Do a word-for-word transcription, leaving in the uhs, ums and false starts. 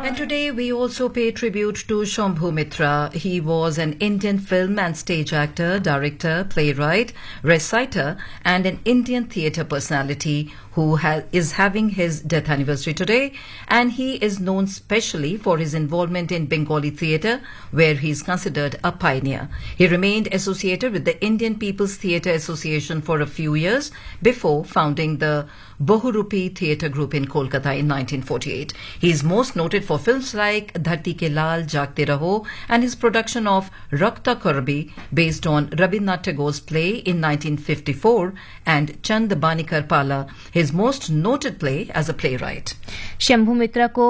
And today we also pay tribute to Shambhu Mitra. He was an Indian film and stage actor, director, playwright, reciter, and an Indian theatre personality who ha- is having his death anniversary today. And he is known specially for his involvement in Bengali theatre, where he is considered a pioneer. He remained associated with the Indian People's Theatre Association for a few years before founding the Bahurupi Theatre Group in Kolkata in nineteen forty-eight. He is most noted for films like Dharti Ke Lal, Jaagte Raho, and his production of Rakta Karabi, based on Rabindranath Tagore's play in nineteen fifty-four, and Chand Banikar Pala, his most noted play as a playwright. Shambhu मित्रा को